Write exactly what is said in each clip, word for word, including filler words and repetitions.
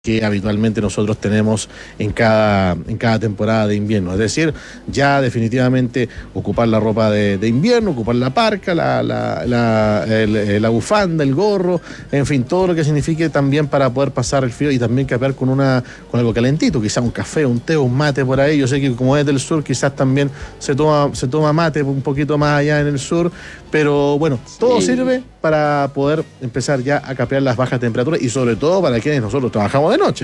que habitualmente nosotros tenemos en cada, en cada temporada de invierno. Es decir, ya definitivamente ocupar la ropa de, de invierno, ocupar la parca, la, la, la, el, la bufanda, el gorro, en fin, todo lo que signifique también para poder pasar el frío y también capear con, una, con algo calentito, quizás un café, un té, un mate por ahí. Yo sé que como es del sur, quizás también se toma, se toma mate un poquito más allá en el sur, pero bueno, todo sí sirve para poder empezar ya a capear las bajas temperaturas y sobre todo para quienes nosotros trabajamos de noche.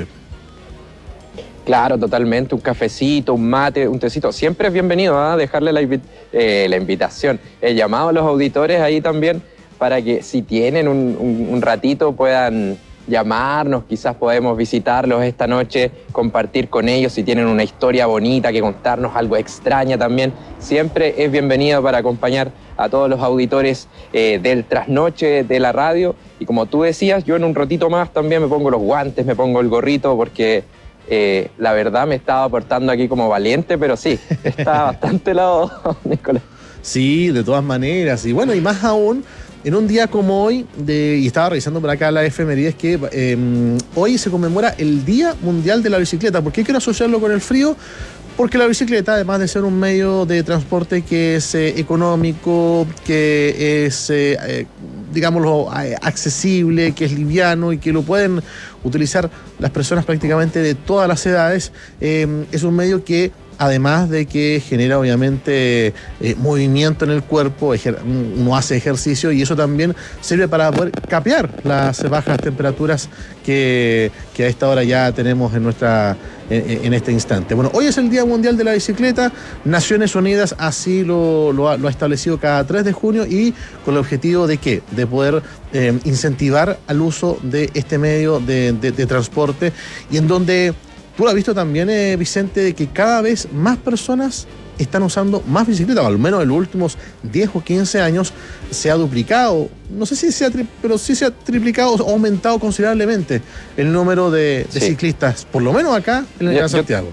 Claro, totalmente, un cafecito, un mate, un tecito, siempre es bienvenido a ¿eh? dejarle la, eh, la invitación, el llamado a los auditores ahí también para que si tienen un, un, un ratito puedan llamarnos, quizás podemos visitarlos esta noche, compartir con ellos si tienen una historia bonita que contarnos, algo extraña también, siempre es bienvenido para acompañar a todos los auditores eh, del trasnoche de la radio. Y como tú decías, yo en un ratito más también me pongo los guantes, me pongo el gorrito, porque eh, la verdad me estaba portando aquí como valiente, pero sí, está bastante helado, Nicolás. Sí, de todas maneras. Y bueno, y más aún, en un día como hoy, de, y estaba revisando por acá la efemérides, que eh, hoy se conmemora el Día Mundial de la Bicicleta. ¿Por qué quiero asociarlo con el frío? Porque la bicicleta, además de ser un medio de transporte que es eh, económico, que es, eh, eh, digámoslo, accesible, que es liviano y que lo pueden utilizar las personas prácticamente de todas las edades, eh, es un medio que, además de que genera obviamente eh, movimiento en el cuerpo, uno hace ejercicio y eso también sirve para poder capear las bajas temperaturas que, que a esta hora ya tenemos en nuestra en, en este instante. Bueno, hoy es el Día Mundial de la Bicicleta. Naciones Unidas así lo, lo, ha, lo ha establecido cada tres de junio y con el objetivo de ¿qué? De poder eh, incentivar al uso de este medio de, de, de transporte y en donde tú lo has visto también, eh, Vicente, de que cada vez más personas están usando más bicicletas, al menos en los últimos diez o quince años se ha duplicado, no sé si se ha, tri- pero sí se ha triplicado o aumentado considerablemente el número de, de sí. ciclistas, por lo menos acá en el Gran Santiago.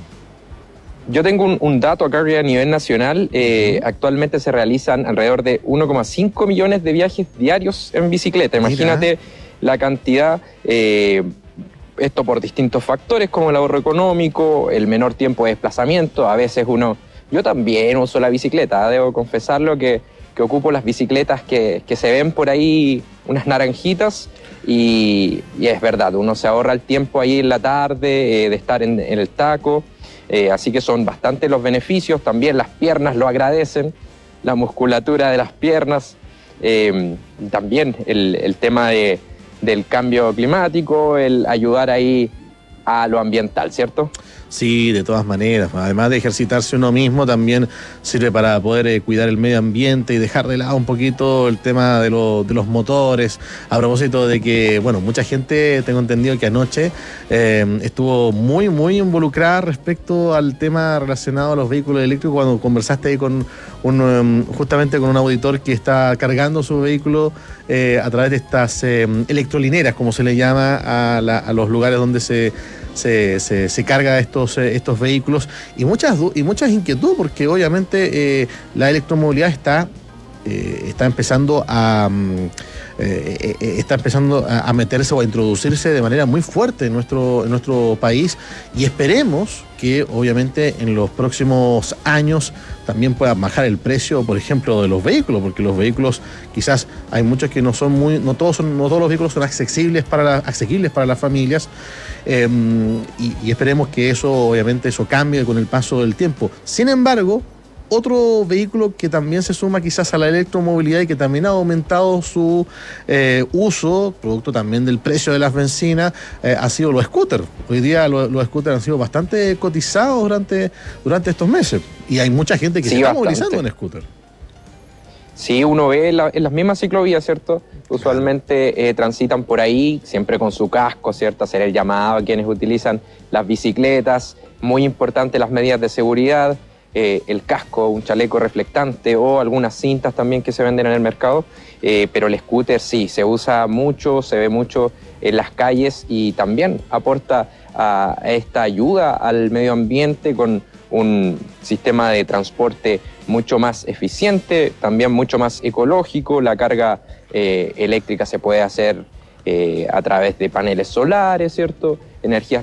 Yo tengo un, un dato acá que a nivel nacional, eh, uh-huh. actualmente se realizan alrededor de uno coma cinco millones de viajes diarios en bicicleta. Imagínate Mira. la cantidad... Eh, Esto por distintos factores como el ahorro económico, el menor tiempo de desplazamiento. A veces uno... Yo también uso la bicicleta, debo confesarlo que, que ocupo las bicicletas que, que se ven por ahí, unas naranjitas, y, y es verdad, uno se ahorra el tiempo ahí en la tarde eh, de estar en, en el taco, eh, así que son bastantes los beneficios. También las piernas lo agradecen, la musculatura de las piernas, eh, también el, el tema de... del cambio climático, el ayudar ahí a lo ambiental, ¿cierto? Sí, de todas maneras. Además de ejercitarse uno mismo, también sirve para poder eh, cuidar el medio ambiente y dejar de lado un poquito el tema de, lo, de los motores. A propósito de que, bueno, mucha gente, tengo entendido que anoche eh, estuvo muy, muy involucrada respecto al tema relacionado a los vehículos eléctricos, cuando conversaste ahí con un, um, justamente con un auditor que está cargando su vehículo eh, a través de estas eh, electrolineras, como se le llama a, la, a los lugares donde se... Se, se, se carga estos, eh, estos vehículos y muchas, y muchas inquietudes porque obviamente eh, la electromovilidad está, eh, está empezando a... Um, Eh, eh, está empezando a, a meterse o a introducirse de manera muy fuerte en nuestro, en nuestro país y esperemos que obviamente en los próximos años también pueda bajar el precio, por ejemplo, de los vehículos, porque los vehículos quizás hay muchos que no son muy, no todos son, no todos los vehículos son accesibles para la, accesibles para las familias eh, y, y esperemos que eso obviamente eso cambie con el paso del tiempo. Sin embargo, otro vehículo que también se suma quizás a la electromovilidad y que también ha aumentado su eh, uso, producto también del precio de las bencinas, eh, ha sido los scooters. Hoy día los, los scooters han sido bastante cotizados durante, durante estos meses y hay mucha gente que sí, se está bastante movilizando en scooter. Sí, uno ve en, la, en las mismas ciclovías, ¿cierto? Usualmente eh, transitan por ahí, siempre con su casco, ¿cierto? Hacer el llamado a quienes utilizan las bicicletas. Muy importante las medidas de seguridad. Eh, el casco, un chaleco reflectante o algunas cintas también que se venden en el mercado, eh, pero el scooter sí, se usa mucho, se ve mucho en las calles y también aporta a esta ayuda al medio ambiente con un sistema de transporte mucho más eficiente, también mucho más ecológico. La carga eh, eléctrica se puede hacer eh, a través de paneles solares, ¿cierto? energías